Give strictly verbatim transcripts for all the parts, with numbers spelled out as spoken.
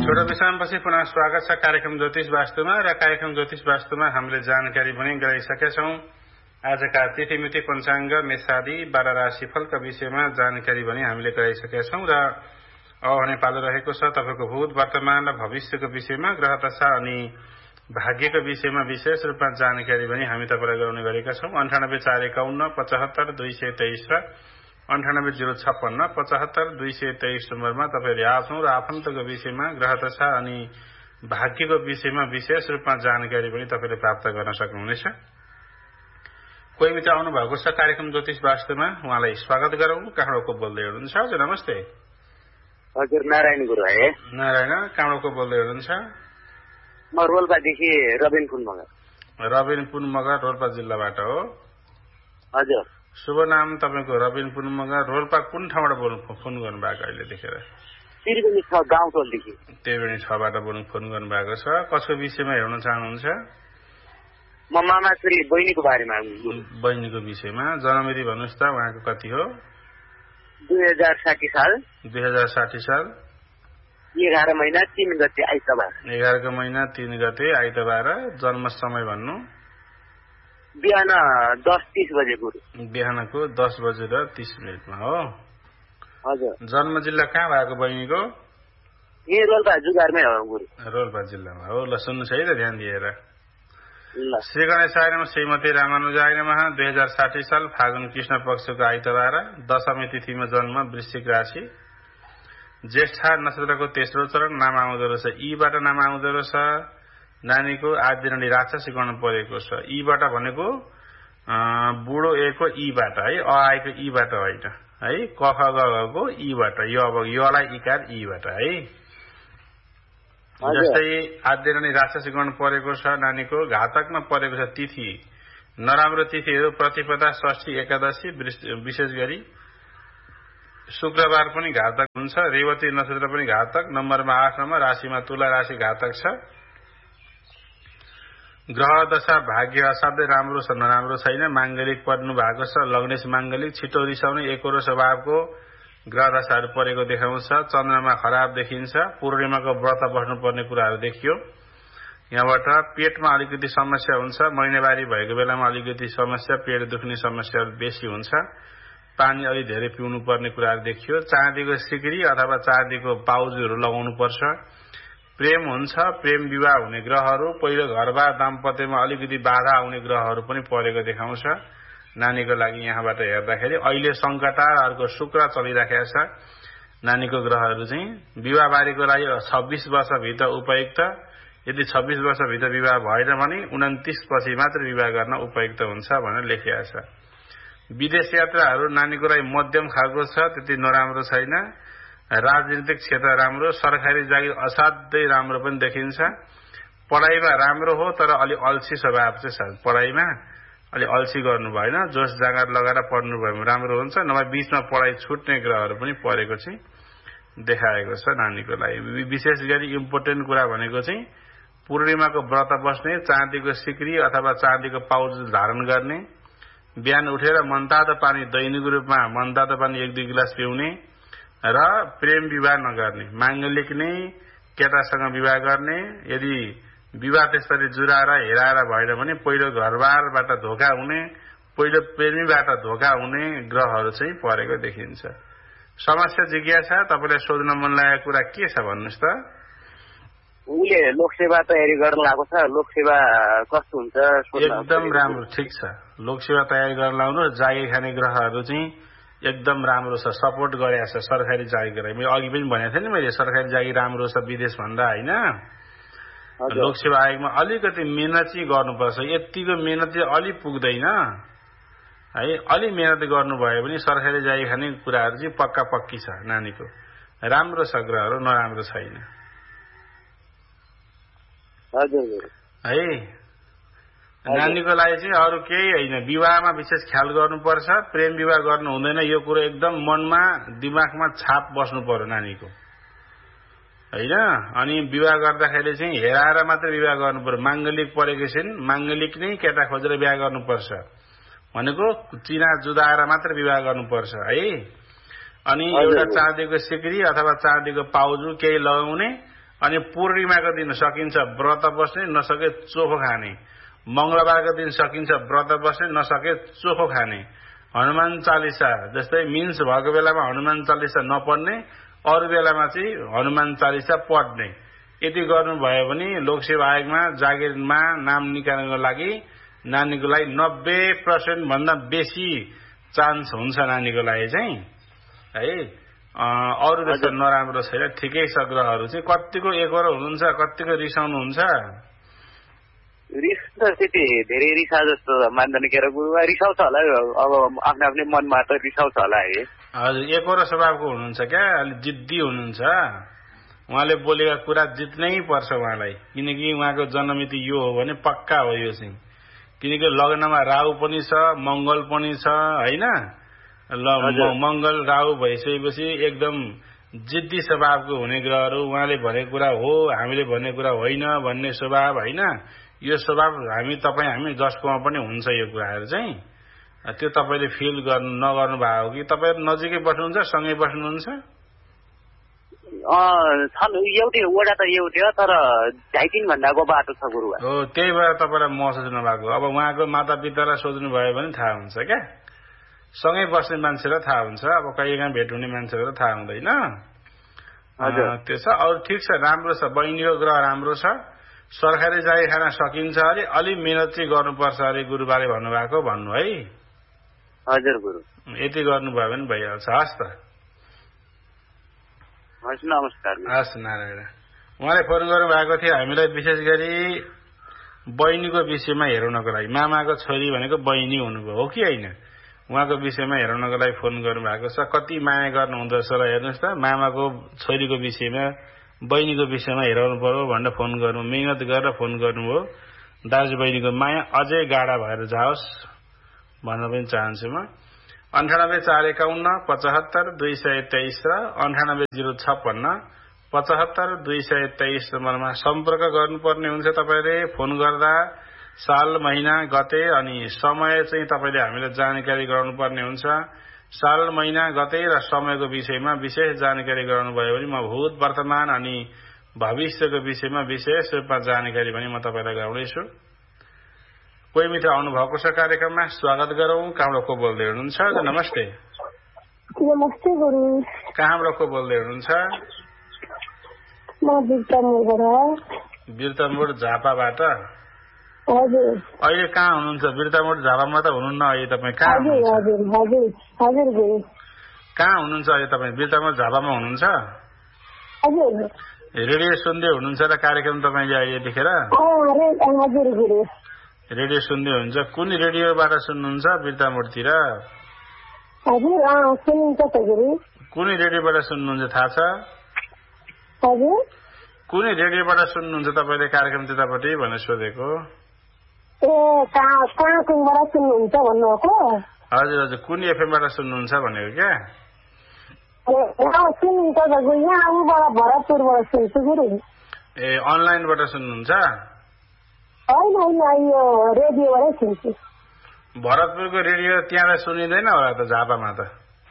छोटो विश्रामपछि पुनः स्वागत छ कार्यक्रम ज्योतिष वास्तुमा र कार्यक्रम ज्योतिष वास्तुमा हामीले जानकारी पनि गराइसकेका छौं। आजका तिथिमिति पञ्चाङ्ग मेषादी बाह्र राशिफलका विषयमा जानकारी पनि हामीले गराइसकेका छौं र अब भने पालो रहेको छ तपाईको भूत वर्तमान र भविष्यको विषयमा ग्रह दशा अनि भाग्यको विषयमा विशेष रूपमा जानकारी पनि हामी तपाईलाई गराउने गरेका छौं। अन्ठानब्बे चार एकाउन्न पचहत्तर दुई सय तेइस र अन्ठानब्बे जिरो छप्पन्न पचहत्तर दुई सय तेइस नम्बरमा तपाईले आफ्नो र आफन्तको विषयमा ग्रह दशा अनि भाग्यको विषयमा विशेष रूपमा जानकारी पनि तपाईले प्राप्त गर्न सक्नुहुनेछ। कोही मित्र आउनु भएको छ कार्यक्रम ज्योतिष वास्तुमा, उहाँलाई स्वागत गरौं। कहाँको बोल्दै हुनुहुन्छ? हजुर नमस्ते। हजुर नारायण गुरु है। नारायण, कहाँको बोल्दै हुनुहुन्छ? म रोल्पादेखि रबिन पुन मगर। रबिन पुन मगर रोल्पा जिल्लाबाट हो? हजुर। शुभ नाम तपाईको रबिन पुन मगर। रोल्पा कुन ठाउँबाट बोल्नु फोन गर्नु भएको अहिले देखेर? त्रिवेणी छ गाउँटोलदेखि। त्रिवेणी छबाट बोल्नु फोन गर्नु भएको छ। कसको विषयमा हेर्न चाहनुहुन्छ? म मामा छोरी बहिनीको बारेमा। बहिनीको विषयमा। जन्ममिति भन्नुस् त उहाँको कति हो? दुई हजार साठी साल। दुई हजार साठी साल एघार महिना तीन गते आइतबार। एघारको महिना तीन गते आइतबार। जन्म समय भन्नु? बिहान दस तीस बजे गुरु। बिहानको दस बजेर तीस मिनटमा हो? हजुर। जन्म जिल्ला कहाँ भएको बहिनीको? ए रोल्पा जुगारमै हो गुरु। रोल्पा जिल्लामा हो। ल सुन्नुहोस् है त ध्यान दिएर। ल। श्री गणेशाय नमः, श्रीमती रामानुजाय नमः। दुई हजार साठी साल फागुन कृष्ण पक्षको आइतबार दशमी तिथिमा जन्म, वृश्चिक राशि, ज्येष्ठा नक्षत्रको तेस्रो चरण, नाम आउँदो रहेछ ईबाट नाम आउँदो रहेछ। नानीको आदिरणी राक्षसी गण परेको छ। ईबाट भनेको बुढो एको ईबाट है, अ आएको ईबाट होइन है, क ख ग घको ईबाट, य अब यलाई इकार ईबाट है। जस्तै आदिरणी राक्षसी गण परेको छ। नानीको घातकमा परेको छ तिथि, नराम्रो तिथिहरू प्रतिपदा, षष्ठी, एकादशी, विशेष गरी शुक्रबार पनि घातक हुन्छ। रेवती नक्षत्र पनि घातक। नम्बरमा आठ नम्बर, राशिमा तुला राशि घातक छ। ग्रह दशा भाग्य असाध्यै राम्रो छ, नराम्रो छैन। मांगलिक पर्नु भएको छ, लग्नेश मांगलिक, छिटो रिसाउने एकोरो स्वभावको ग्रह दशाहरू परेको देखाउँछ। चन्द्रमा खराब देखिन्छ। पूर्णिमाको व्रत बस्नुपर्ने कुराहरू देखियो। यहाँबाट पेटमा अलिकति समस्या हुन्छ। महिनावारी भएको बेलामा अलिकति समस्या, पेट दुख्ने समस्याहरू बेसी हुन्छ। पानी अलि धेरै पिउनु पर्ने कुराहरू देखियो। चाँदीको सिक्री अथवा चाँदीको पाउजहरू लगाउनु पर्छ। प्रेम हुन्छ, प्रेम विवाह हुने ग्रहहरू, पहिलो घरबार दाम्पत्यमा अलिकति बाधा आउने ग्रहहरू पनि परेको देखाउँछ। नानीको लागि यहाँबाट हेर्दाखेरि अहिले संकटाहरूको शुक्र चलिराखेको छ। नानीको ग्रहहरू चाहिँ विवाहबारीको लागि छब्बीस वर्षभित्र उपयुक्त। यदि छब्बीस वर्षभित्र विवाह भएन भने उन्तिस पछि मात्र विवाह गर्न उपयुक्त हुन्छ भनेर लेखिएको छ। विदेश यात्राहरू नानीको लागि मध्यम खालको छ, त्यति नराम्रो छैन। राजनीतिक क्षेत्र राम्रो, सरकारी जागिर असाध्यै राम्रो पनि देखिन्छ। पढाइमा राम्रो हो तर अलि अल्छी स्वभाव चाहिँ छ। पढाइमा अलि अल्छी गर्नु भएन, जोस जाँगर लगाएर पढ्नु भयो भने राम्रो हुन्छ। नभए बीचमा पढाइ छुट्ने ग्रहहरू पनि परेको चाहिँ देखाएको छ नानीको लागि। विशेष गरी इम्पोर्टेन्ट कुरा भनेको चाहिँ पूर्णिमाको व्रत बस्ने, चाँदीको सिक्री अथवा चाँदीको पाउच धारण गर्ने, बिहान उठेर मनतातो पानी दैनिक रूपमा मनतातो पानी एक दुई गिलास पिउने र प्रेम विवाह नगर्ने। मांगलिक नै केटासँग विवाह गर्ने। यदि विवाह त्यसरी जुराएर हेराएर भएन भने पहिलो घरबारबाट धोका हुने, पहिलो प्रेमीबाट धोका हुने ग्रहहरू चाहिँ परेको देखिन्छ। समस्या जिज्ञासा तपाईलाई सोध्न मन लागेको कुरा के छ भन्नुस् त? उले लोकसेवा तयारी गर्न लागेको छ। लोकसेवा कस्तो हुन्छ? एकदम राम्रो, ठिक छ। लोकसेवा तयारी गर्न लाउनु। जागिर खाने ग्रहहरू चाहिँ एकदम राम्रो छ, सपोर्ट गरेको छ सरकारी जागिर। मैले अघि पनि भनेको थिएँ नि, मैले सरकारी जागिर राम्रो छ विदेश भन्दा होइन। लोकसेवा आयोगमा अलिकति मेहनत चाहिँ गर्नुपर्छ। यतिको मेहनत चाहिँ अलि पुग्दैन है। अलि मेहनत गर्नुभयो भने सरकारी जागिर खाने कुराहरू चाहिँ पक्का पक्की छ। नानीको राम्रो छ, ग्रहहरू नराम्रो छैन है। नानीको लागि चाहिँ अरू केही होइन, विवाहमा विशेष ख्याल गर्नुपर्छ। प्रेम विवाह गर्नु हुँदैन, यो कुरो एकदम मनमा दिमागमा छाप बस्नु पर्यो नानीको होइन। अनि विवाह गर्दाखेरि चाहिँ हेराएर मात्र विवाह गर्नु पर्यो। मांगलिक परेको छिन्, मांगलिक नै केटा खोजेर विवाह गर्नुपर्छ भनेको चिना जुदाएर मात्र विवाह गर्नुपर्छ है। अनि एउटा चाँदीको सिक्री अथवा चाँदीको पाउजु केही लगाउने अनि पूर्णिमाको दिन सकिन्छ व्रत बस्ने, नसके चोखो खाने। मंगलबारको दिन सकिन्छ व्रत बस्ने, नसके चोखो खाने। हनुमान चालिसा जस्तै मिन्स भएको बेलामा हनुमान चालिसा नपढ्ने, अरू बेलामा चाहिँ हनुमान चालिसा पढ्ने। यति गर्नुभयो भने लोकसेवा आयोगमा जागिरमा नाम निकाल्नको लागि नानीको लागि नब्बे पर्सेन्ट भन्दा बेसी चान्स हुन्छ नानीको लागि चाहिँ है। अरू जस्तो नराम्रो छैन, ठिकै छ। ग्रहहरू चाहिँ कतिको एकरो हुनुहुन्छ, कतिको रिसाउनुहुन्छ? रिस त त्यति धेरै रिसा जस्तो मान्दैन के गुरुमा, रिसाउँछ होला अब आफ्नो आफ्नै मनमा त रिसाउँछ होला है। हजुर, एकरो स्वभावको हुनुहुन्छ क्या, अलिक जिद्दी हुनुहुन्छ। उहाँले बोलेका कुरा जित्नै पर्छ उहाँलाई, किनकि उहाँको जन्ममिति यो हो भने पक्का हो यो चाहिँ। किनकि लग्नमा राहु पनि छ, मंगल पनि छ हैन। मंगल राहु भइसकेपछि एकदम जिद्दी स्वभावको हुने ग्रहहरू। उहाँले भनेको कुरा हो, हामीले भनेको कुरा होइन भन्ने स्वभाव हैन। यो स्वभाव हामी तपाईँ हामी जसकोमा पनि हुन्छ यो कुराहरू चाहिँ। त्यो तपाईँले फिल गर्नु नगर्नु भएको कि तपाईँ नजिकै बस्नुहुन्छ, सँगै बस्नुहुन्छ? छन् एउटै वडा त एउटै हो, तर ढाइतिन घण्टाको बाटो छ गुरुबा। हो, त्यही भएर तपाईँलाई महसुस नभएको। अब उहाँको माता पितालाई सोध्नु भयो भने थाहा हुन्छ क्या। सँगै बस्ने मान्छेलाई थाहा हुन्छ, अब कहिले काहीँ भेट हुने मान्छेलाई थाहा हुँदैन। त्यो छ। अरू ठिक छ, राम्रो छ। बहिनीको ग्रह राम्रो छ। सरकारी जागिर खान सकिन्छ अरे, अलि मेहनत चाहिँ गर्नुपर्छ अरे गुरुबाले भन्नुभएको भन्नु है। हजुर गुरु, यति गर्नुभयो भने भइहाल्छ। हस् त, हस्, नमस्कार। हस् नारायण। उहाँले फोन गर्नु भएको थियो हामीलाई विशेष गरी बहिनीको विषयमा हेराउनको लागि। मामाको छोरी भनेको बहिनी हुनुभयो हो कि होइन, उहाँको विषयमा हेराउनको लागि फोन गर्नु भएको छ। कति माया गर्नुहुँदो रहेछ र हेर्नुहोस् त, मामाको छोरीको विषयमा बहिनीको विषयमा हेराउनु पर्यो भनेर फोन गर्नु, मेहनत गरेर फोन गर्नुभयो। दाजु बहिनीको माया अझै गाढा भएर जाओस् भन्न पनि चाहन्छु म। अन्ठानब्बे चार एकाउन्न पचहत्तर दुई सय तेइस र अन्ठानब्बे जिरो छप्पन्न पचहत्तर दुई सय तेइस नम्बरमा सम्पर्क गर्नुपर्ने हुन्छ। तपाईँले फोन गर्दा साल, महिना, गते अनि समय चाहिँ तपाईँले हामीलाई जानकारी गराउनुपर्ने हुन्छ। साल, महिना, गते र समयको विषयमा विशेष जानकारी गराउनुभयो भने म भूत, वर्तमान अनि भविष्यको विषयमा विशेष रूपमा जानकारी पनि म तपाईँलाई गराउनेछु। कोही मित्र आउनुभएको छ कार्यक्रममा, स्वागत गरौँ। कहाँबाट को बोल्दै हुनुहुन्छ? नमस्ते। नमस्ते गुरु। कहाँबाट को बोल्दै हुनुहुन्छ? म बिर्तामोडबाट। बिर्तामोड झापाबाट? हजुर। अहिले कहाँ हुनुहुन्छ? बिर्तामोड झापामा त हुनुहुन्न अहिले तपाईँ? कहाँ हजुर हजुर हजुर हजुर गुरु। कहाँ हुनुहुन्छ अहिले तपाईँ? बिर्तामोड झापामा हुनुहुन्छ? हजुर। रेडियो सुन्दै हुनुहुन्छ र कार्यक्रम तपाईँले अहिले देखेर? हजुर गुरु। रेडियो सुन्दै हुनुहुन्छ। कुन रेडियोबाट सुन्नुहुन्छ बिर्तामोडतिर? हजुर सुनिन्छ त गुरु। कुन रेडियोबाट सुन्नुहुन्छ थाहा छ? हजुर। कुन रेडियोबाट सुन्नुहुन्छ तपाईँले कार्यक्रम त्यतापट्टि भनेर सोधेको? ए कहाँ कहाँ कुनबाट सुन्नुहुन्छ भन्नुभएको? हजुर हजुर, कुन एफएमबाट सुन्नुहुन्छ भनेको क्या? सुन्नुहुन्छ त गुरु, यहाँ उबाट भरतपुरबाट सुन्छु गुरु। ए अनलाइनबाट सुन्नुहुन्छ? होइन होइन, यो रेडियोबाटै सुन्छु। भरतपुरको रेडियो त्यहाँलाई सुनिँदैन होला त झापामा त?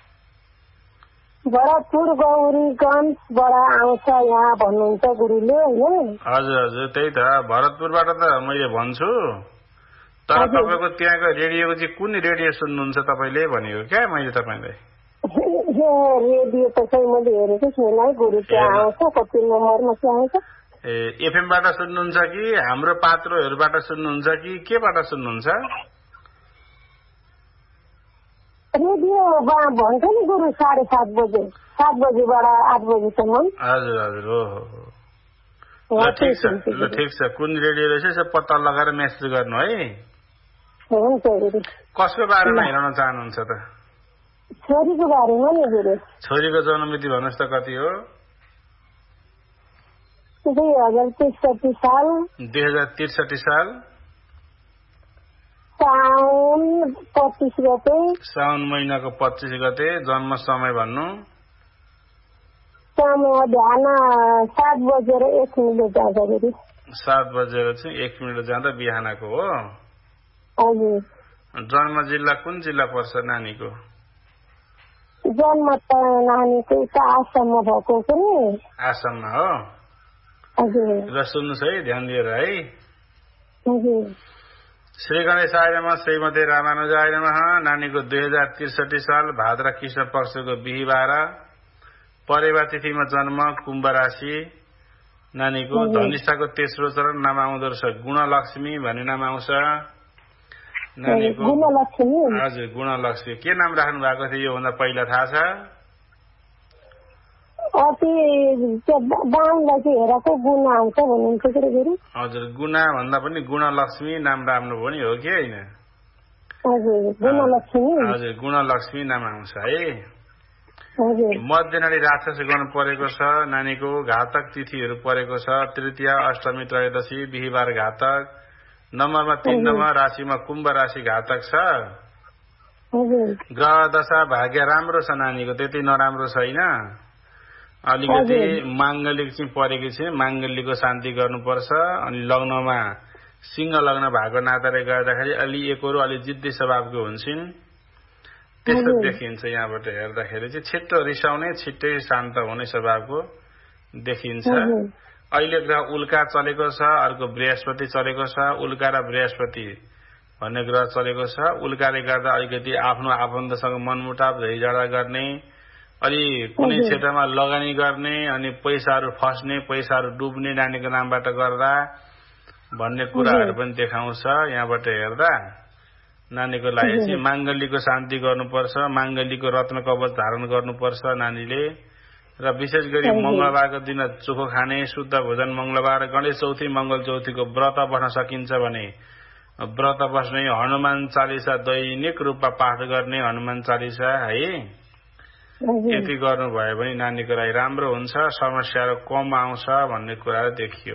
भरतपुर गौरीगञ्जबाट आउँछ यहाँ भन्नुहुन्छ गुरुले होइन? हजुर हजुर, त्यही त भरतपुरबाट त मैले भन्छु। तर तपाईँको त्यहाँको रेडियोको चाहिँ कुन रेडियो सुन्नुहुन्छ तपाईँले भनेको क्या मैले तपाईँलाई? रेडियो त खै मैले हेरेको छैन है गुरु, त्यहाँ आउँछ कति नम्बरमा चाहिँ आउँछ। ए एफएमबाट सुन्नुहुन्छ कि हाम्रो पात्रोहरूबाट सुन्नुहुन्छ कि केबाट सुन्नुहुन्छ? रेडियो भन्छ नि गुरु, साढे सात बजे सात बजीबाट आठ बजीसम्म। हजुर हजुर, हो हो, ल ठिक छ, ल ठिक छ। कुन रेडियो रहेछ यसो पत्ता लगाएर मेसेज गर्नु है। हुन्छ गुरु। कसको बारेमा हेर्न चाहनुहुन्छ त? छोरीको बारेमा नि गुरु। छोरीको जन्ममिति भन्नुहोस् त कति हो? दुई हजार त्रिसठी साल। दुई हजार त्रिसठी साल साउन पच्चिस गते। साउन महिनाको पच्चिस गते जन्म समय भन्नु? समय बिहान सात बजेर एक मिनट जाँदा गुरु। सात बजेर चाहिँ एक मिनट जाँदा बिहानको हो? हजुर। जन्म जिल्ला कुन जिल्ला पर्छ नानीको? जन्म त नानीको आसाममा भएको पनि। आसाममा हो? र सुन्नुहोस् है ध्यान दिएर है। श्री गणेशाय नमः, श्रीमती रामानुजाय नमः। नानीको दुई हजार त्रिसठी साल भाद्र कृष्ण पक्षको बिहिबार परेवा तिथिमा जन्म, कुम्भ राशि। नानीको धनिष्ठाको तेस्रो चरण नाम आउँदो रहेछ गुणलक्ष्मी भन्ने नाम आउँछ नानीको। हजुर गुणलक्ष्मी। के नाम राख्नु भएको थियो योभन्दा पहिला थाहा छ? हजुर गुणा भन्दा पनि गुणलक्ष्मी नाम राम्रो हो नि, हो कि होइन? हजुर गुणलक्ष्मी नाम आउँछ है। मध्यनाडी राक्षस गण परेको छ नानीको। घातक तिथिहरू परेको छ तृतीय, अष्टमी, त्रयोदशी, बिहिबार घातक। नम्बरमा तीन नम्बर, राशिमा कुम्भ राशि घातक छ। ग्रह दशा भाग्य राम्रो छ नानीको, त्यति नराम्रो छैन। अलिकति माङ्गलिक चाहिँ परेको छ, माङ्गलिकको शान्ति गर्नुपर्छ। अनि लग्नमा सिंह लग्न भएको नाताले गर्दाखेरि अलि एकरो अलि जिद्दी स्वभावको हुन्छन्, त्यस्तो देखिन्छ। यहाँबाट हेर्दाखेरि चाहिँ छिट्टो रिसाउने, छिट्टै शान्त हुने स्वभावको देखिन्छ। अहिले ग्रह उल्का चलेको छ, अर्को बृहस्पति चलेको छ। उल्का र बृहस्पति भन्ने ग्रह चलेको छ। उल्काले गर्दा अलिकति आफ्नो आफन्तसँग मनमुटाव झैझगडा गर्ने, अलि कुनै क्षेत्रमा लगानी गर्ने, अनि पैसाहरू फस्ने, पैसाहरू डुब्ने नानीको नामबाट गर्दा भन्ने कुराहरू पनि देखाउँछ। यहाँबाट हेर्दा नानीको लागि चाहिँ माङ्गलिकको शान्ति गर्नुपर्छ, माङ्गलिकको रत्न कवच धारण गर्नुपर्छ नानीले। र विशेष गरी मंगलबारको दिन चोखो खाने, शुद्ध भोजन। मंगलबार, गणेश चौथी, मंगल चौथीको व्रत बस्न सकिन्छ भने व्रत बस्ने, हनुमान चालिसा दैनिक रूपमा पाठ गर्ने, हनुमान चालिसा है, यति गर्नुभयो भने नानीको लागि राम्रो हुन्छ, समस्याहरू कम आउँछ भन्ने कुरा देखियो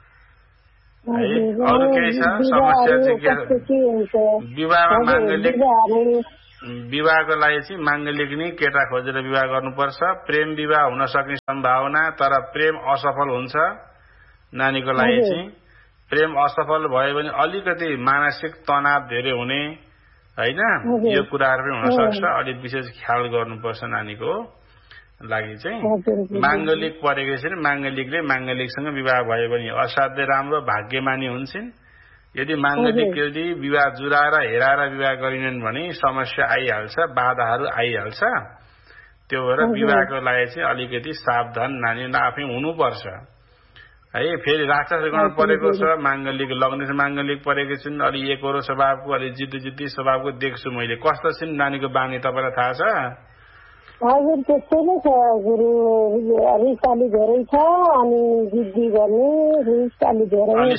है। अरू केही छ समस्या चाहिँ? विवाहमा माङ्गलिक, विवाहको लागि चाहिँ माङ्गलिक नै केटा खोजेर विवाह गर्नुपर्छ। प्रेम विवाह हुन सक्ने सम्भावना, तर प्रेम असफल हुन्छ नानीको लागि चाहिँ। प्रेम असफल भयो भने अलिकति मानसिक तनाव धेरै हुने होइन, यो कुराहरू पनि हुन सक्छ। अलिक विशेष ख्याल गर्नुपर्छ नानीको लागि चाहिँ। माङ्गलिक परेको छ, माङ्गलिकले माङ्गलिकसँग विवाह भयो भने असाध्यै राम्रो भाग्यमानी हुन्छन्। यदि माङ्गलिक यदि विवाह जुराएर हेराएर विवाह गरिनन् भने समस्या आइहाल्छ, बाधाहरू आइहाल्छ। त्यो भएर विवाहको लागि चाहिँ अलिकति सावधान नानी आफै हुनुपर्छ है। फेरि राक्षस गण परेको छ, माङ्गलिक लग्ने माङ्गलिक परेको छिन्, अलि एकरो स्वभावको, अलि जिद्दी जिद्दी स्वभावको देख्छु मैले। कस्तो छिन् नानीको बानी तपाईँलाई थाहा छ? हजुर त्यस्तै नै छ गुरु, रिसाली धेरै छ, अनि जिद्दी गर्ने, रिसाली धेरै छ।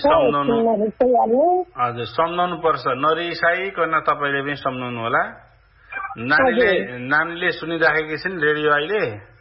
हजुर सम्झाउनु पर्छ, नरिसाइकन तपाईँले पनि सम्झाउनु होला। नानीले नानीले सुनिराखेकी छिन् रेडियो अहिले?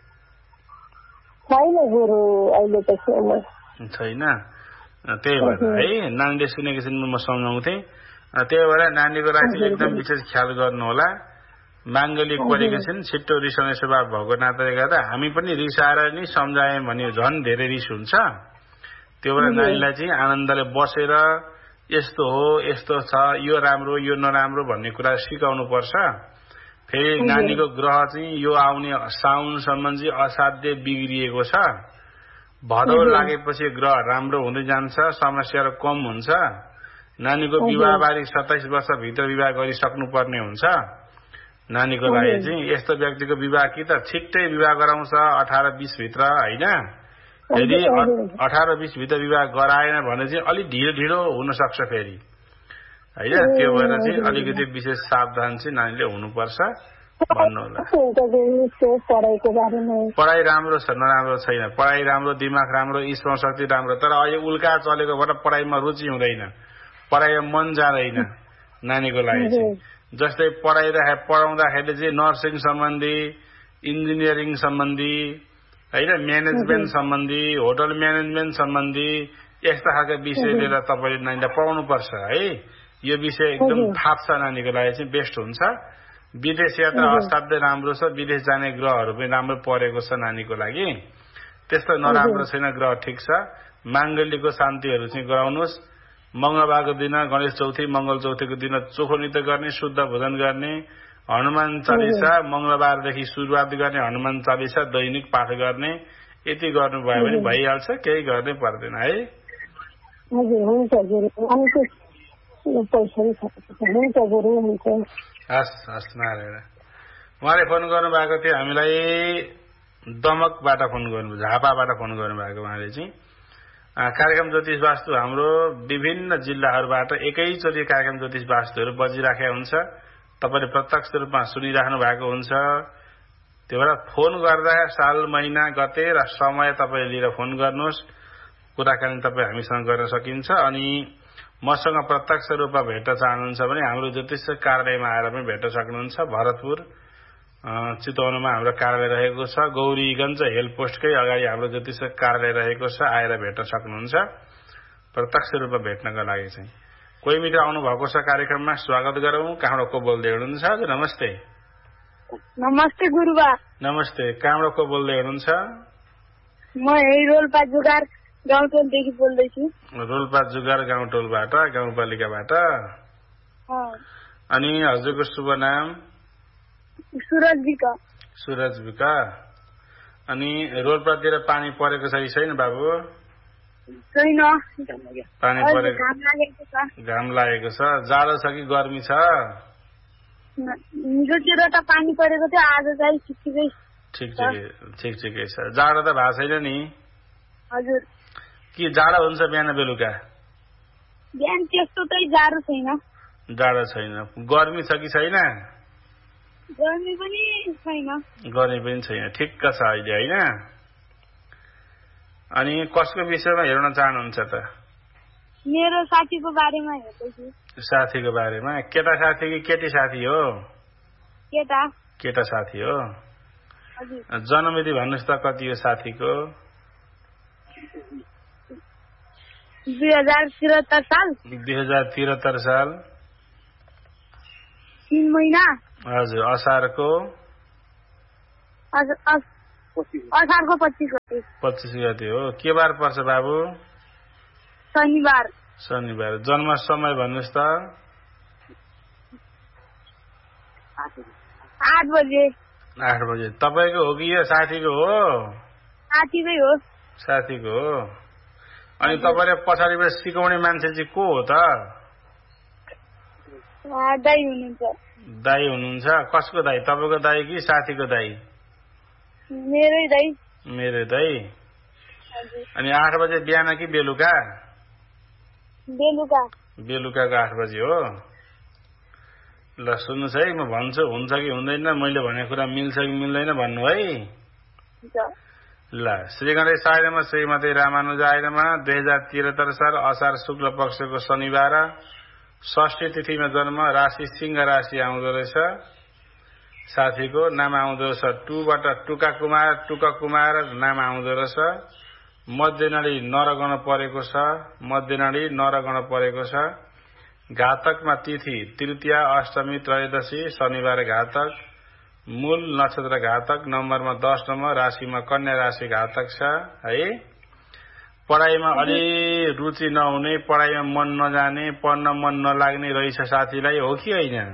छैन गुरु, अहिले त छैन। त्यही भएर है, नानीले सुनेकी छिन् म सम्झाउँथेँ। त्यही भएर नानीको लागि एकदम विशेष ख्याल गर्नु होला। माङ्गलिक परेको छिन्, छिट्टो रिसाउने स्वभाव भएको नाताले गर्दा हामी पनि रिसाएर नि सम्झायौँ भने झन् धेरै रिस हुन्छ। त्यो भएर नानीलाई चाहिँ आनन्दले बसेर यस्तो हो, यस्तो छ, यो राम्रो, यो नराम्रो भन्ने कुरा सिकाउनु पर्छ। फेरि नानीको ग्रह चाहिँ यो आउने साउनसम्म चाहिँ असाध्यै बिग्रिएको छ। भदौ लागेपछि ग्रह राम्रो हुँदै जान्छ, समस्याहरू कम हुन्छ। नानीको विवाह बारी सत्ताइस वर्षभित्र विवाह गरिसक्नु पर्ने हुन्छ नानीको लागि चाहिँ। यस्तो व्यक्तिको विवाह कि त छिट्टै विवाह गराउँछ अठार बीस भित्र होइन। यदि अठार बीस भित्र विवाह गराएन भने चाहिँ अलिक ढिलो ढिलो हुन सक्छ फेरि होइन। त्यो भएर चाहिँ अलिकति विशेष सावधान चाहिँ नानीले हुनुपर्छ भन्नु होला। पढाइ राम्रो छ, नराम्रो छैन। पढाइ राम्रो, दिमाग राम्रो, स्मरण शक्ति राम्रो। तर अहिले उल्का चलेको भएर पढाइमा रुचि हुँदैन, पढाइमा मन जाँदैन नानीको लागि चाहिँ। जस्तै पढाइरहे पढाउँदाखेरि चाहिँ नर्सिङ सम्बन्धी, इन्जिनियरिङ सम्बन्धी होइन, म्यानेजमेन्ट सम्बन्धी, होटल म्यानेजमेन्ट सम्बन्धी यस्ता खालका विषय लिएर तपाईँले नानीलाई पढाउनुपर्छ है। यो विषय एकदम थाहा छ नानीको लागि चाहिँ बेस्ट हुन्छ। विदेश यात्रा असाध्यै राम्रो छ, विदेश जाने ग्रहहरू पनि राम्रो परेको छ नानीको लागि। त्यस्तो नराम्रो छैन, ग्रह ठिक छ। माङ्गलिकको शान्तिहरू चाहिँ गराउनुहोस्। मंगलबारको दिन, गणेश चौथी, मंगल चौथीको दिन चोखो नृत्य गर्ने, शुद्ध भोजन गर्ने, हनुमान चालिसा मंगलबारदेखि सुरुवात गर्ने, हनुमान चालिसा दैनिक पाठ गर्ने, यति गर्नुभयो भने भइहाल्छ, केही गर्नै पर्दैन है। हजुर हुन्छ गुरु। अनि त्यो पैसा हुन्छ गुरु हुन्छ। हस् हस् नारायण। उहाँले फोन गर्नुभएको थियो हामीलाई दमकबाट फोन गर्नु, झापाबाट फोन गर्नुभएको उहाँले चाहिँ। कार्यक्रम ज्योतिष वास्तु हाम्रो विभिन्न जिल्लाहरूबाट एकैचोटि कार्यक्रम ज्योतिष वास्तुहरू बजिराखेका हुन्छ, तपाईँले प्रत्यक्ष रूपमा सुनिराख्नु भएको हुन्छ। त्यो भएर फोन गर्दा साल महिना गते र समय तपाईँ लिएर फोन गर्नुहोस्, कुराकानी तपाईँ हामीसँग गर्न सकिन्छ। अनि मसँग प्रत्यक्ष रूपमा भेट्न चाहनुहुन्छ भने हाम्रो ज्योतिष कार्यालयमा आएर पनि भेट्न सक्नुहुन्छ। भरतपुर चितवनमा हाम्रो कार्यालय रहेको छ, गौरीगञ्ज हेल पोस्टकै अगाडि हाम्रो ज्योतिष कार्यालय रहेको छ, आएर भेट्न सक्नुहुन्छ प्रत्यक्ष रूपमा भेट्नका लागि चाहिँ। कोही मित्र आउनु भएको छ कार्यक्रममा, स्वागत गरौँ। कहाँबाट को बोल्दै हुनुहुन्छ? हजुर नमस्ते। नमस्ते गुरुबा। नमस्ते। कहाँबाट को बोल्दै हुनुहुन्छ? म रोल्पा जुगार गाउँटोलदेखि बोल्दैछु। रोल्पा जुगार गाउँटोलबाट, गाउँपालिकाबाट। अनि हजुरको शुभ नाम? सुरज विका। सुरज विका। अनि रोल्पातिर पानी परेको छ कि छैन बाबु? छैन, पानी परेको, घाम लागेको छ। जाडो छ कि गर्मी छ? हिजोतिर त पानी परेको थियो, आज चाहिँ ठिकै ठिक ठिक ठिकै छ। जाडो त भएको छैन नि? हजुर। के जाडो हुन्छ बिहान बेलुका? बिहान त्यस्तो चाहिँ जाडो छैन। जाडो छैन। गर्मी छ कि छैन? गर्मी पनि छैन। गर्मी पनि छैन, ठिक्क छ अहिले होइन। अनि कसको विषयमा हेर्न चाहनुहुन्छ त? मेरो साथीको बारेमा हेर्दैछु। साथीको बारेमा? केटा साथी कि केटी साथी हो? केटा। केटा साथी हो। हजुर। जन्ममिति भन्नुहोस् त कति हो साथीको? दुई हजार त्रिहत्तर साल। दुई हजार त्रिहत्तर साल तीन महिना। हजुर। असारको? असारको पच्चिस गते। पच्चिस गते हो। के बार पर्छ बाबु? शनिबार। शनिबार। जन्म समय भन्नुहोस् त? आठ बजे। आठ बजे। तपाईँको हो कि यो साथीको हो? साथीकै हो। साथीको हो। अनि तपाईँले पछाडिबाट सिकाउने मान्छे चाहिँ को हो त? दाइ हुनुहुन्छ। दाइ हुनुहुन्छ? कसको दाइ? तपाईँको दाइ कि साथीको दाइ? मेरै दाइ। मेरो दाइ। अनि आठ बजे बिहान कि बेलुका? बेलुका। बेलुकाको आठ बजे हो। ल सुन्नुहोस् है, म भन्छु हुन्छ कि हुँदैन, मैले भनेको कुरा मिल्छ कि मिल्दैन भन्नु है। ल श्री गणेश आइनमा श्रीमती रामानुजाइनमा दुई हजार त्रिहत्तर साल असार शुक्ल पक्षको शनिबार षष्ठी तिथिमा जन्म, राशि सिंह राशि आउँदो रहेछ। साथीको नाम आउँदो रहेछ टुबाट टुका कुमार, टुका कुमार नाम आउँदो रहेछ। मध्यनाडी नरगण परेको छ, मध्यनाडी नरगण परेको छ। घातकमा तिथि तृतीया, अष्टमी, त्रयोदशी, शनिबार घातक। मूल नक्षत्र घातक, नम्बरमा दस नम्बर, राशिमा कन्या राशि घातक छ है। पढाइमा अलि रुचि नहुने, पढाइमा मन नजाने, पढ्न मन नलाग्ने रहेछ साथीलाई, हो कि होइन?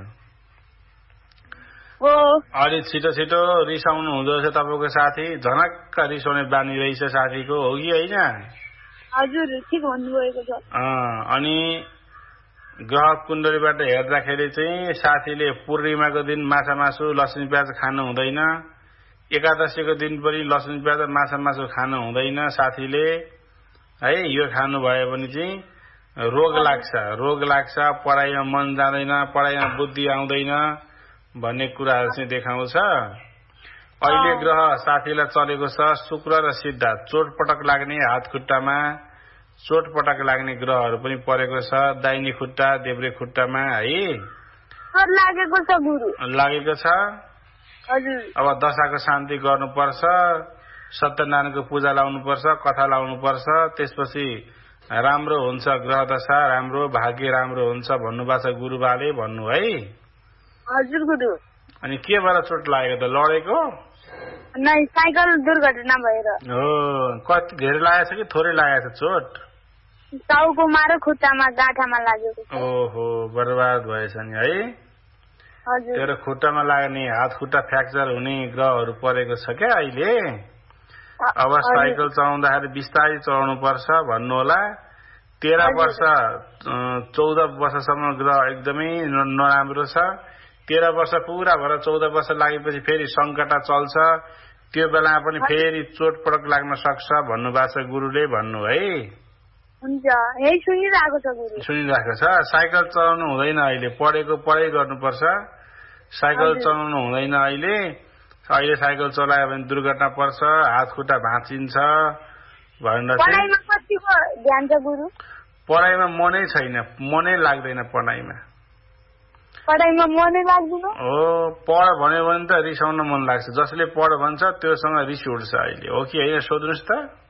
अलि छिटो छिटो रिसाउनु हुँदो रहेछ तपाईँको साथी, झनक्क रिसाउने बानी रहेछ साथीको, हो कि होइन? हजुर, ठिक भन्नुभएको छ। अनि ग्रह कुण्डलीबाट हेर्दाखेरि चाहिँ साथीले पूर्णिमाको दिन माछा मासु लसुन प्याज खानु हुँदैन, एकादशीको दिन पनि लसुन प्याज माछा मासु खानु हुँदैन साथीले है। यो खानु भयो भने चाहिँ रोग लाग्छ, रोग लाग्छ, पढाइमा मन जाँदैन, पढाइमा बुद्धि आउँदैन भन्ने कुराहरू चाहिँ देखाउँछ। अहिले ग्रह साथीलाई चलेको छ शुक्र र सिद्ध, चोटपटक लाग्ने, हात खुट्टामा चोटपटक लाग्ने ग्रहहरू पनि परेको छ, दाहिने खुट्टा देब्रे खुट्टामा है लागेको छ गुरु, लागेको छ। हजुर। अब दशाको शान्ति गर्नुपर्छ, सत्यनारायणको पूजा लाउनुपर्छ, कथा लाउनुपर्छ, त्यसपछि राम्रो हुन्छ ग्रह दशा, राम्रो भाग्य राम्रो हुन्छ भन्नुभएको छ गुरुबाले भन्नु है। हजुर गुरु। अनि के भएर चोट लागेको त? लडेको? नै, साइकल दुर्घटना भएर। हो, कति धेरै लागेको छ कि थोरै लागेको छ चोट? टाउकोमा र खुट्टामा गाँठामा लागेको छ। ओहो, बर्बाद भएछ नि है। हजुर। तेरो खुट्टामा लाग्ने, हात खुट्टा फ्र्याक्चर हुने ग्रहहरू परेको छ क्या अहिले। अब साइकल चलाउँदाखेरि बिस्तारै चलाउनु पर्छ भन्नु होला। तेह्र वर्ष चौध वर्षसम्म ग्रह एकदमै नराम्रो छ। तेह्र वर्ष पुरा भएर चौध वर्ष लागेपछि फेरि सङ्कटा चल्छ, त्यो बेला पनि फेरि चोटपटक लाग्न सक्छ भन्नुभएको छ गुरुले भन्नु है। हुन्छ, यही सुनिरहेको छ गुरु। सुनिरहेको छ। साइकल चलाउनु हुँदैन अहिले, पढेको पढाइ गर्नुपर्छ। साइकल चलाउनु हुँदैन अहिले। अहिले साइकल चलायो भने दुर्घटना पर्छ, हात खुट्टा भाँचिन्छ भनेर। पढाइमा कतिको ध्यान छ गुरु? पढाइमा मनै छैन, मनै लाग्दैन पढाइमा। पढाइमा मनै लाग्दैन? हो, पढ भन्यो भने त रिसाउन मन लाग्छ। जसले पढ भन्छ त्योसँग रिस उठ्छ अहिले, हो कि होइन? सोध्नुहोस् त।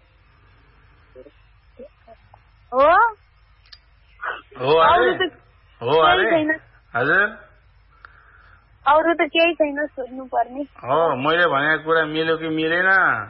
हो हो अरे हो अरे हजुर, अरू त केही छैन सोध्नु पर्ने। हो, मैले भनेको कुरा मिल्यो कि मिलेन?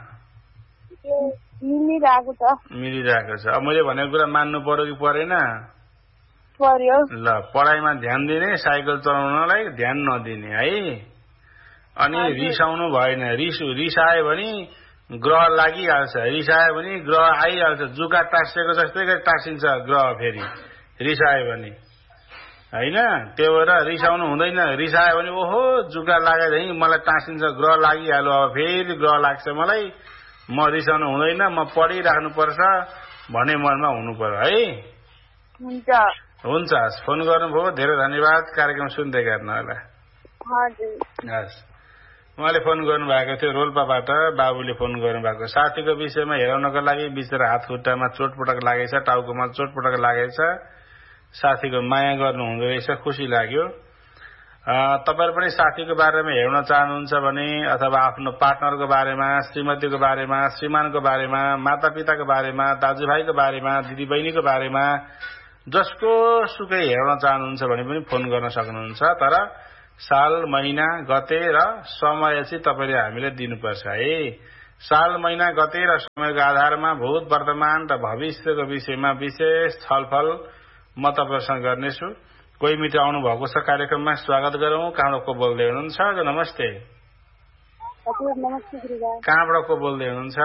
मिलिरहेको छ। मिलिरहेको छ। अब मैले भनेको कुरा मान्नु पर्यो कि परेन? पर्यो। ल, पढाइमा ध्यान दिने, साइकल चलाउनलाई ध्यान नदिने है। अनि रिसाउनु भएन। रिस रिसायो भने ग्रह लागिहाल्छ, रिसायो भने ग्रह आइहाल्छ। जुका टाँसिएको जस्तै गरी टाँसिन्छ ग्रह फेरि रिसायो भने, होइन? त्यो भएर रिसाउनु हुँदैन। रिसायो भने ओहो जुका लागेर मलाई टाँसिन्छ, ग्रह लागिहाल्यो, अब फेरि ग्रह लाग्छ मलाई, म रिसाउनु हुँदैन, म पढिराख्नुपर्छ भन्ने मनमा हुनु पर्यो है। हुन्छ हुन्छ, फोन गर्नुभयो, धेरै धन्यवाद। कार्यक्रम सुन्दै गर्नु होला। हजुर, हस्। उहाँले फोन गर्नुभएको थियो रोल्पाबाट, बाबुले फोन गर्नुभएको। साथीको विषयमा हेराउनको लागि बिचरा हात खुट्टामा चोटपटक लागेछ, टाउकोमा चोटपटक लागेछ। साथीको माया गर्नुहुँदो रहेछ, खुसी लाग्यो। तपाईहरु पनि साथीको बारेमा हेर्न चाहनुहुन्छ भने अथवा आफ्नो पार्टनरको बारेमा, श्रीमतीको बारेमा, श्रीमानको बारेमा, मातापिताको बारेमा, दाजुभाइको बारेमा, दिदीबहिनीको बारेमा जसको सुकै हेर्न चाहनुहुन्छ भने पनि फोन गर्न सक्नुहुन्छ। तर साल, महिना, गते र समय चाहिँ तपाईले हामीले दिनुपर्छ है। साल, महिना, गते र समयको आधारमा भूत, वर्तमान र भविष्यको विषयमा विशेष छलफल म तपाईहरुसँग गर्नेछु। कोही मित्र आउनु भएको छ कार्यक्रममा, स्वागत गरौं। कहाँबाट को बोल्दै हुनुहुन्छ? नमस्ते। हजुर, नमस्ते गुरुबा। कहाँबाट को बोल्दै हुनुहुन्छ?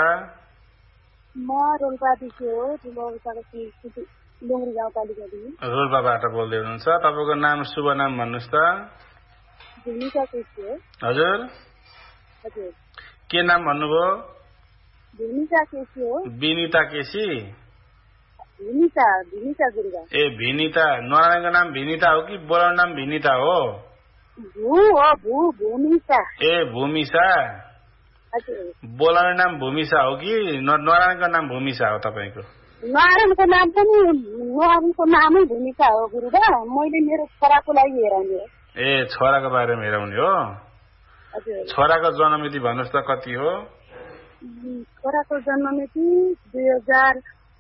म रोल्पादेखि हो, रोल्पादेखि डोंगरी गाउँपालिकादेखि। रोल्पाबाट बोल्दै हुनुहुन्छ। तपाईको नाम, शुभ नाम भन्नुस् त? विनिता केसी हो। हजुर, हजुर, के नाम भन्नुभयो? विनिता केसी हो। विनिता केसी? विनिता, विनिता गुरुबा। ए विनिता, नारायणको नाम विनिता हो कि बोलाउने नाम विनिता हो? भू हो, भू, भूमिसा। ए भूमिसा। हजुर, बोलाउने नाम भूमिसा हो कि नारायणको नाम भूमिसा हो तपाईको? नारायणको नाम पनि, नारायणको नामै भूमिसा हो गुरुबा। मैले मेरो छोराको लागि हेराउने। ए छोराको बारेमा हेराउने हो? हजुर। छोराको जन्ममिति भन्नुस् त कति हो? छोराको जन्ममिति दुई हजार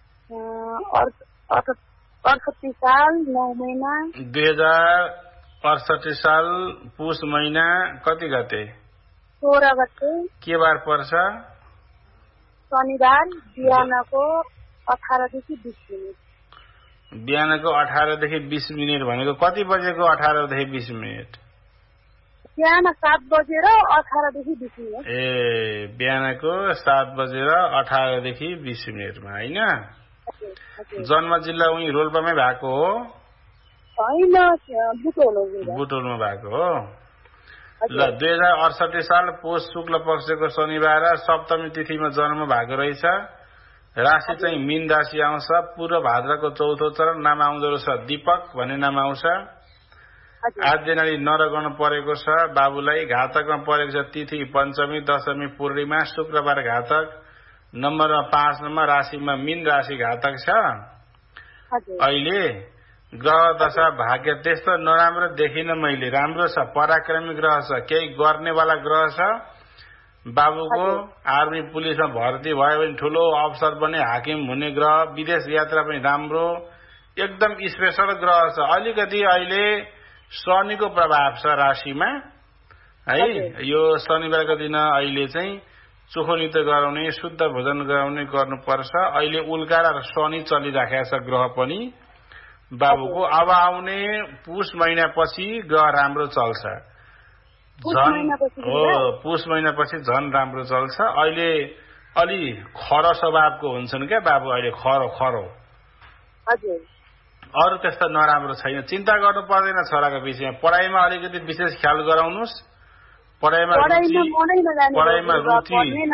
अडसठी साल नौ महिना। दुई हजार अडसठी साल पुष महिना कति गते? सोह्र गते। के बार पर्छ? शनिबार, बिहानको अठारदेखि बिस मिनट। बिहानको अठारदेखि बिस मिनट भनेको कति बजेको अठारदेखि बिस मिनट? बिहान सात बजेर अठारदेखि बिस मिनट। ए बिहानको सात बजेर अठारदेखि बिस मिनटमा, होइन? जन्म जिल्ला उही रोल्पामै भएको हो? होइन, बुटोलमा भएको हो। ल, दुई हजार अडसठी साल पुष शुक्ल पक्षको शनिबार सप्तमी तिथिमा जन्म भएको रहेछ। राशि चाहिँ मीन राशि आउँछ। पूर्व भाद्रको चौथो चरण, नाम आउँदो रहेछ दीपक भन्ने नाम आउँछ। आठ जनवरी नरगण परेको छ। बाबुलाई घातकमा परेको छ तिथि पञ्चमी, दशमी, पूर्णिमा, शुक्रबार घातक। नम्बरमा पाँच नम्बर, राशिमा मीन राशि घातक छ। अहिले ग्रह दशा भाग्य त्यस्तो नराम्रो देखिन मैले, राम्रो छ, पराक्रमी ग्रह छ, केही गर्नेवाला ग्रह छ। बाबुको आर्मी पुलिसमा भर्ती भयो भने ठूलो अफसर बने, हाकिम हुने ग्रह। विदेश यात्रा पनि राम्रो, एकदम स्पेशल ग्रह छ। अलिकति अहिले शनिको प्रभाव छ राशिमा है। यो शनिबारको दिन अहिले चाहिँ चोखो नित्य गराउने, शुद्ध भोजन गराउने गर्नुपर्छ। अहिले उल्का र शनि चलिराखेको छ ग्रह पनि बाबुको। अब आउने पुष महिनापछि ग्रह राम्रो चल्छ। झन हो, पुष महिनापछि झन राम्रो चल्छ। अहिले अलि खरो स्वभावको हुन्छन् क्या बाबु अहिले खरो खरो हजुर अरू त्यस्तो नराम्रो छैन चिन्ता गर्नु पर्दैन छोराको विषयमा पढाइमा अलिकति विशेष ख्याल गराउनुस् पढाइमा पढाइमा रुचि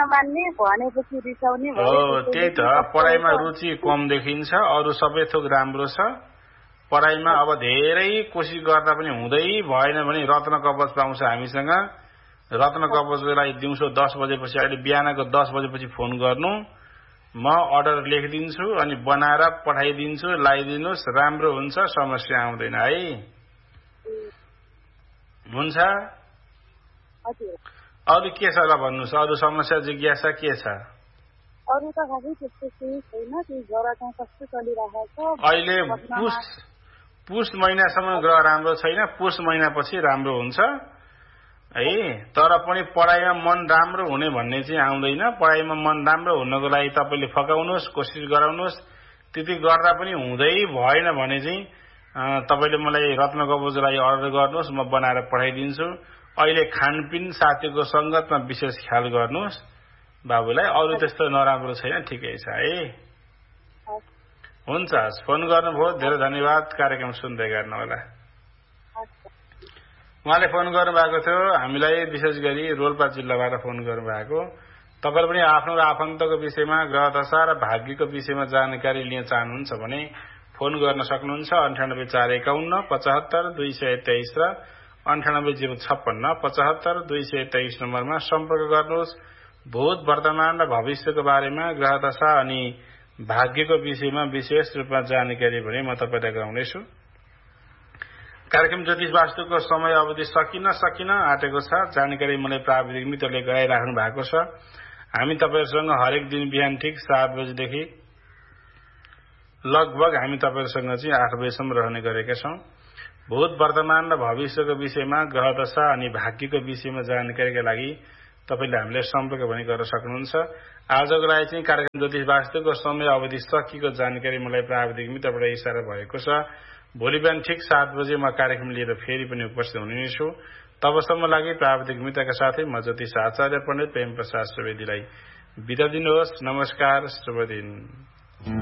हो त्यही त पढाइमा रुचि कम देखिन्छ अरू सबै थोक राम्रो छ पढाइमा अब धेरै कोसिस गर्दा पनि हुँदै भएन भने रत्न कवच पाउँछ हामीसँग रत्न कवचलाई दिउँसो दस बजेपछि अहिले बिहानको दस बजेपछि फोन गर्नु म अर्डर लेखिदिन्छु अनि बनाएर पठाइदिन्छु लगाइदिनुहोस् राम्रो हुन्छ समस्या आउँदैन है हुन्छ अरू के छ ल भन्नुहोस् अरू समस्या जिज्ञासा के छ अरू त खासै त्यस्तो केही छैन त्यो ज्वरो चाहिँ कस्तो चलिरहेको छ अहिले पुस पुस महिनासम्म ग्रह राम्रो छैन पुस महिनापछि राम्रो हुन्छ है तर पनि पढाइमा मन राम्रो हुने भन्ने चाहिँ आउँदैन पढाइमा मन राम्रो हुनको लागि तपाईले फकाउनुहोस् कोसिस गराउनुहोस् त्यति गर्दा पनि हुँदै भएन भने चाहिँ तपाईले मलाई रत्न कवचलाई अर्डर गर्नुहोस् म बनाएर पठाइदिन्छु अहिले खानपिन साथीको संगतमा विशेष ख्याल गर्नुहोस् बाबुलाई अरू त्यस्तो नराम्रो छैन ठिकै छ है हुन्छ फोन गर्नुभयो धेरै धन्यवाद कार्यक्रम सुन्दै गर्नु होला उहाँले फोन गर्नुभएको थियो हामीलाई विशेष गरी रोल्पा जिल्लाबाट फोन गर्नुभएको तपाईले पनि आफ्नो र आफन्तको विषयमा ग्रह दशा र भाग्यको विषयमा जानकारी लिन चाहनुहुन्छ भने फोन गर्न सक्नुहुन्छ अन्ठानब्बे चार एकाउन्न पचहत्तर दुई सय तेइस र अन्ठानब्बे जिरो छप्पन्न पचहत्तर दुई सय तेइस नम्बरमा सम्पर्क गर्नुहोस् भूत वर्तमान र भविष्यको बारेमा ग्रह दशा अनि भाग्यको विषयमा विशेष रूपमा जानकारी भने म तपाईलाई गराउनेछु कार्यक्रम ज्योतिष वास्तुको समय अवधि सकिन सकिन आँटेको छ जानकारी मलाई प्राविधिक मित्रले गराइराख्नु भएको छ हामी तपाईहरुसँग हरेक दिन बिहान ठिक सात बजेदेखि लगभग हामी तपाईहरुसँग चाहिँ आठ बजेसम्म रहने गरेका छौं भूत वर्तमान र भविष्यको विषयमा ग्रह दशा अनि भाग्यको विषयमा जानकारीका लागि तपाईले हामीले सम्पर्क पनि गर्न सक्नुहुन्छ आजको लागि चाहिँ कार्यक्रम ज्योतिष वास्तुको समय अवधि सकिएको जानकारी मलाई प्राविधिक मित्रबाट इशारा भएको छ भोलि बिहान ठिक सात बजे म कार्यक्रम लिएर फेरि पनि उपस्थित हुने छु तबसम्म लागि प्राविधिक मित्रका साथै म ज्योतिष आचार्य पण्डित प्रेम प्रसाद सुवेदीलाई बिदा दिनुहोस् नमस्कार शुभ दिन।